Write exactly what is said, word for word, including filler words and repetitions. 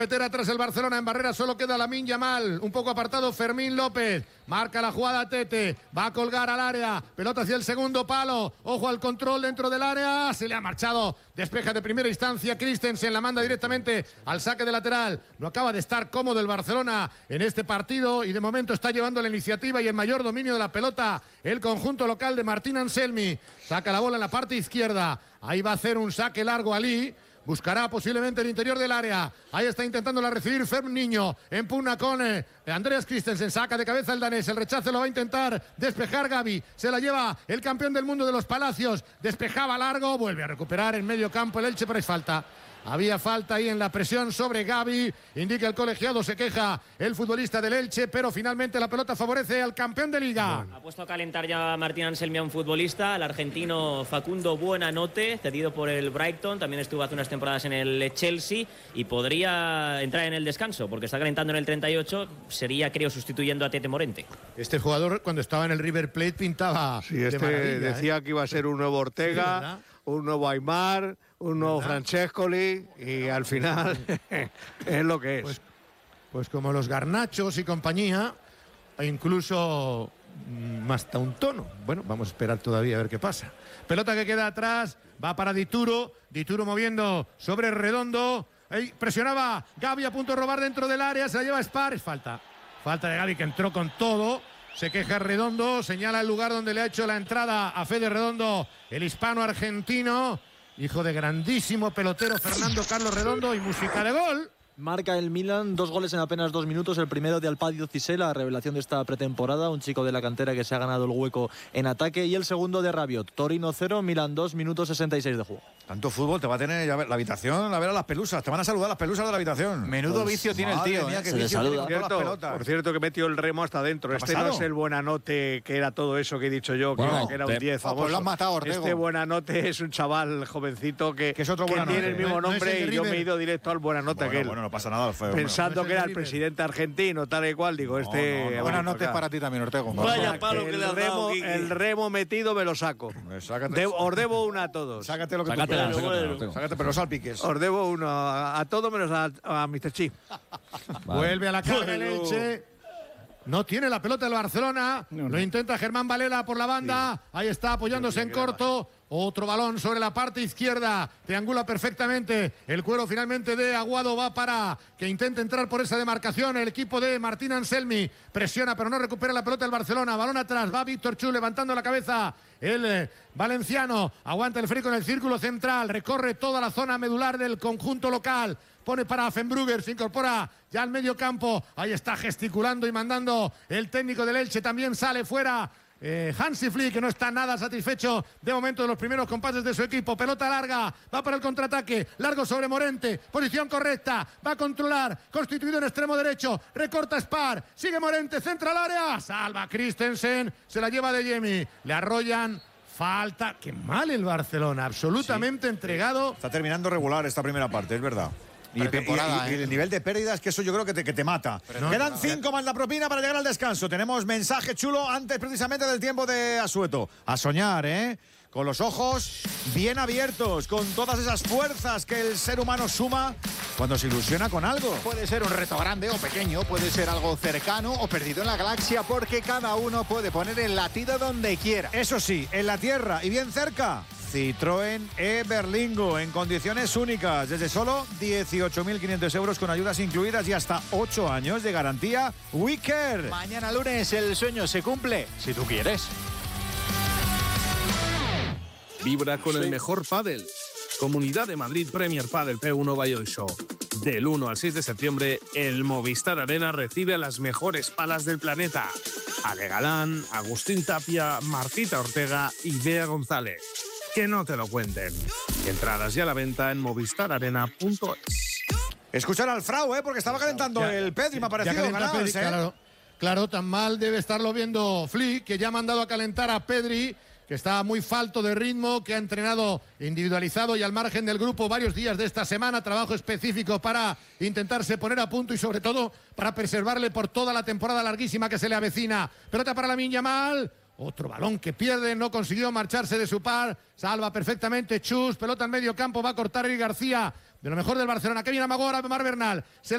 meter atrás el Barcelona. En barrera solo queda Lamine Yamal, un poco apartado Fermín López, marca la jugada Tete, va a colgar al área, pelota hacia el segundo palo, ojo al control dentro del área, se le ha marchado, despeja de primera instancia Christensen, la manda directamente al saque de lateral. No acaba de estar cómodo el Barcelona en este partido y de momento está llevando la iniciativa y el mayor dominio de la pelota el conjunto local de Martín Anselmi. Saca la bola en la parte izquierda, ahí va a hacer un saque largo Ali. Buscará posiblemente el interior del área. Ahí está intentándola recibir Ferm Niño. Empuna con eh, Andreas Christensen. Saca de cabeza el danés. El rechazo lo va a intentar despejar Gavi. Se la lleva el campeón del mundo de los Palacios. Despejaba largo. Vuelve a recuperar en medio campo el Elche, pero es falta. Había falta ahí en la presión sobre Gavi. Indica el colegiado, se queja el futbolista del Elche, pero finalmente la pelota favorece al campeón de Liga. Ha puesto a calentar ya Martín Anselmi a un futbolista, el argentino Facundo Buenanote, cedido por el Brighton. También estuvo hace unas temporadas en el Chelsea y podría entrar en el descanso porque está calentando en el treinta y ocho. Sería, creo, sustituyendo a Tete Morente. Este jugador, cuando estaba en el River Plate, pintaba. Sí, este de decía ¿eh? que iba a ser un nuevo Ortega, sí, un nuevo Aimar, un nuevo ¿verdad? Francescoli, y al final es lo que es. Pues, pues como los Garnachos y compañía, e incluso mm, hasta un tono. Bueno, vamos a esperar todavía a ver qué pasa. Pelota que queda atrás, va para Dituro, Dituro moviendo sobre Redondo. Ahí presionaba Gavi a punto de robar dentro del área, se la lleva Spar, es falta. Falta de Gavi que entró con todo. Se queja Redondo, señala el lugar donde le ha hecho la entrada a Fede Redondo, el hispano-argentino, hijo de grandísimo pelotero Fernando Carlos Redondo, y música de gol. Marca el Milan, dos goles en apenas dos minutos. El primero de Alpadio Cissé, la revelación de esta pretemporada, un chico de la cantera que se ha ganado el hueco en ataque. Y el segundo de Rabiot, Torino cero, Milan dos, minutos sesenta y seis de juego. Tanto fútbol, te va a tener ya la habitación, a ver a las pelusas, te van a saludar las pelusas de la habitación. Menudo pues, vicio tiene el tío, mía, ¿eh? que Se vicio tiene por, cierto, por cierto que metió el remo hasta adentro. Este no es el Buenanote que era todo eso que he dicho yo, que, bueno, era, que era un diez famoso. Pues lo han matado, Ortego. Este Buenanote es un chaval jovencito que, que, es otro que tiene el mismo nombre, no, no y yo me he ido directo al Buenanote bueno, aquel. Bueno, no pasa nada, feo. Pensando no que era el presidente argentino, tal y cual, digo, este... No, no, no. Buenas noches para ti también, Ortego. Vaya palo que le has dado, Kiki. El remo metido me lo saco. De, os debo una a todos. Sácate lo que sácate, tú quieras. sácate, bueno. sácate, pero no salpiques. Os debo uno a, a todos menos a, a mister Chi. Vale. Vuelve a la carga el Elche. No tiene la pelota el Barcelona. No, no. Lo intenta Germán Varela por la banda. Sí. Ahí está apoyándose en corto. Otro balón sobre la parte izquierda. Triangula perfectamente. El cuero finalmente de Aguado va para que intente entrar por esa demarcación. El equipo de Martín Anselmi presiona pero no recupera la pelota el Barcelona. Balón atrás. Va Víctor Chu levantando la cabeza. El eh, valenciano aguanta el frico en el círculo central. Recorre toda la zona medular del conjunto local. Pone para Affenbrugger, se incorpora ya al medio campo. Ahí está gesticulando y mandando el técnico del Elche. También sale fuera eh, Hansi Flick, que no está nada satisfecho de momento de los primeros compases de su equipo. Pelota larga, va para el contraataque. Largo sobre Morente, posición correcta. Va a controlar, constituido en extremo derecho. Recorta Spar, sigue Morente, centra al área. Salva Christensen, se la lleva de Jemi. Le arrollan. Falta, qué mal el Barcelona, absolutamente sí. entregado. Está terminando regular esta primera parte, es verdad. Y, y, y, y el nivel de pérdidas, que eso yo creo que te, que te mata. No, Quedan cinco más la propina para llegar al descanso. Tenemos mensaje chulo antes precisamente del tiempo de Asueto. A soñar, ¿eh? Con los ojos bien abiertos, con todas esas fuerzas que el ser humano suma cuando se ilusiona con algo. Puede ser un reto grande o pequeño, puede ser algo cercano o perdido en la galaxia, porque cada uno puede poner el latido donde quiera. Eso sí, en la Tierra y bien cerca. Citroën e-Berlingo en condiciones únicas, desde solo dieciocho mil quinientos euros con ayudas incluidas y hasta ocho años de garantía Wicker. Mañana lunes el sueño se cumple, si tú quieres. Vibra con sí. el mejor pádel. Comunidad de Madrid Premier Padel P uno Valladolid Show. Del uno al seis de septiembre, el Movistar Arena recibe a las mejores palas del planeta. Ale Galán, Agustín Tapia, Martita Ortega y Bea González. Que no te lo cuenten. Entradas ya a la venta en movistar arena punto es. Escuchar al Frau, ¿eh? Porque estaba calentando ya, el Pedri, me ha parecido. Ganas, Pedri, ¿eh? claro, claro, tan mal debe estarlo viendo Flick, que ya ha mandado a calentar a Pedri, que está muy falto de ritmo, que ha entrenado individualizado y al margen del grupo varios días de esta semana, trabajo específico para intentarse poner a punto y sobre todo para preservarle por toda la temporada larguísima que se le avecina. Pelota para Lamine Yamal. Otro balón que pierde, no consiguió marcharse de su par. Salva perfectamente Chus, pelota en medio campo, va a cortar Eric García. De lo mejor del Barcelona. Que viene Amagora, Mar Bernal. Se